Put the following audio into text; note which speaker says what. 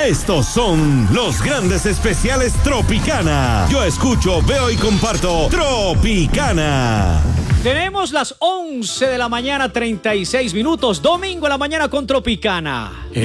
Speaker 1: Estos son los grandes especiales Tropicana. Yo escucho, veo y comparto Tropicana.
Speaker 2: Tenemos las 11 de la mañana, 36 minutos. Domingo en la mañana con Tropicana.